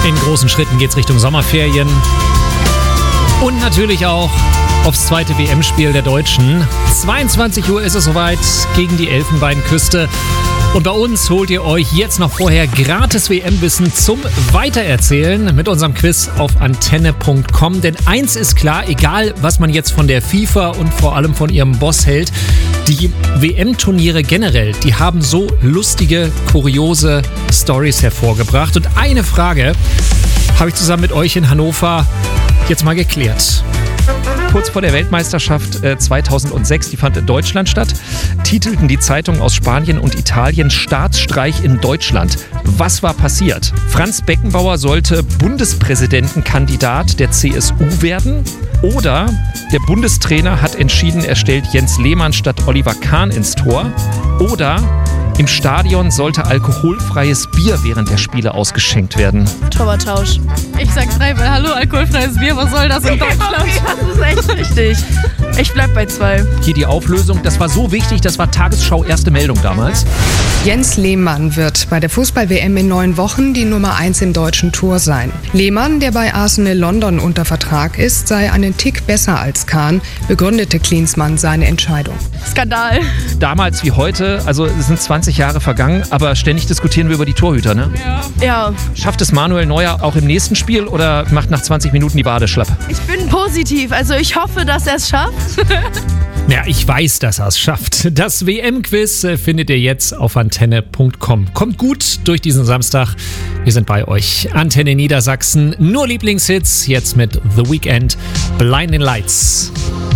In großen Schritten geht's Richtung Sommerferien. Und natürlich auch aufs zweite WM-Spiel der Deutschen. 22 Uhr ist es soweit gegen die Elfenbeinküste. Und bei uns holt ihr euch jetzt noch vorher gratis WM-Wissen zum Weitererzählen mit unserem Quiz auf antenne.com. Denn eins ist klar, egal was man jetzt von der FIFA und vor allem von ihrem Boss hält, die WM-Turniere generell, die haben so lustige, kuriose Storys hervorgebracht. Und eine Frage habe ich zusammen mit euch in Hannover jetzt mal geklärt. Kurz vor der Weltmeisterschaft 2006, die fand in Deutschland statt, titelten die Zeitungen aus Spanien und Italien Staatsstreich in Deutschland. Was war passiert? Franz Beckenbauer sollte Bundespräsidentenkandidat der CSU werden oder der Bundestrainer hat entschieden, er stellt Jens Lehmann statt Oliver Kahn ins Tor oder im Stadion sollte alkoholfreies Bier während der Spiele ausgeschenkt werden. Torwarttausch. Ich sag dreimal, hallo, alkoholfreies Bier, was soll das in Deutschland? Das ist echt richtig. Ich bleib bei 2. Hier die Auflösung, das war so wichtig, das war Tagesschau erste Meldung damals. Jens Lehmann wird bei der Fußball-WM in 9 Wochen die Nummer 1 im deutschen Tor sein. Lehmann, der bei Arsenal London unter Vertrag ist, sei einen Tick besser als Kahn, begründete Klinsmann seine Entscheidung. Skandal. Damals wie heute, also es sind 20 Jahre vergangen, aber ständig diskutieren wir über die Torhüter, ne? Ja. Schafft es Manuel Neuer auch im nächsten Spiel oder macht nach 20 Minuten die Wade schlapp? Ich bin positiv, also ich hoffe, dass er es schafft. Ja, ich weiß, dass er es schafft. Das WM-Quiz findet ihr jetzt auf antenne.com. Kommt gut durch diesen Samstag. Wir sind bei euch. Antenne Niedersachsen, nur Lieblingshits. Jetzt mit The Weeknd, Blinding Lights.